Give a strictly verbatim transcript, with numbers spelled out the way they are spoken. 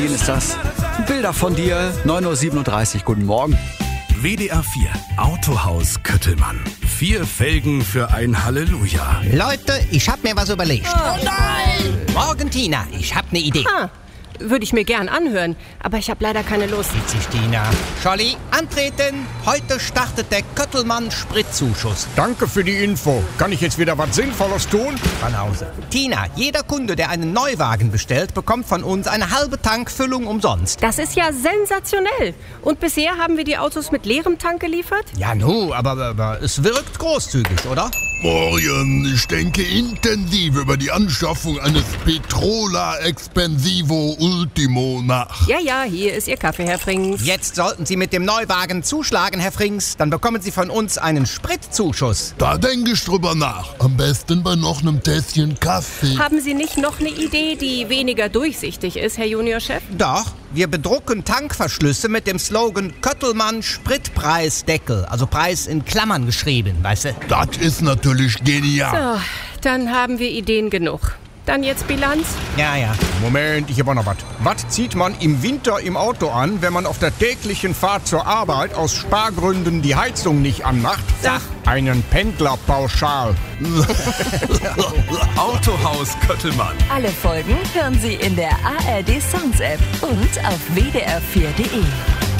Hier ist das. Bilder von dir, neun Uhr siebenunddreißig, guten Morgen. W D R vier, Autohaus Köttelmann. Vier Felgen für ein Halleluja. Leute, ich hab mir was überlegt. Oh nein! Morgen, Tina, ich hab ne Idee. Ah, würde ich mir gern anhören, aber ich habe leider keine Lust. Witzig, Tina. Scholli, antreten. Heute startet der Köttelmann Spritzuschuss. Danke für die Info. Kann ich jetzt wieder was Sinnvolles tun? Banause. Tina, jeder Kunde, der einen Neuwagen bestellt, bekommt von uns eine halbe Tankfüllung umsonst. Das ist ja sensationell. Und bisher haben wir die Autos mit leerem Tank geliefert? Ja, nu, aber, aber es wirkt großzügig, oder? Morgen, ich denke intensiv über die Anschaffung eines Petrola Expensivo Ultimo nach. Ja, ja, hier ist Ihr Kaffee, Herr Frings. Jetzt sollten Sie mit dem Neuwagen zuschlagen, Herr Frings. Dann bekommen Sie von uns einen Spritzuschuss. Da denke ich drüber nach. Am besten bei noch einem Tässchen Kaffee. Haben Sie nicht noch eine Idee, die weniger durchsichtig ist, Herr Juniorchef? Doch, wir bedrucken Tankverschlüsse mit dem Slogan Köttelmann Spritpreisdeckel. Also Preis in Klammern geschrieben, weißt du? Das ist natürlich genial. So, dann haben wir Ideen genug. Dann jetzt Bilanz? Ja, ja. Moment, ich hab auch noch was. Was zieht man im Winter im Auto an, wenn man auf der täglichen Fahrt zur Arbeit aus Spargründen die Heizung nicht anmacht? Sag. Einen Pendlerpauschal. Autohaus Köttelmann. Alle Folgen hören Sie in der A R D Sounds App und auf w d r vier punkt d e.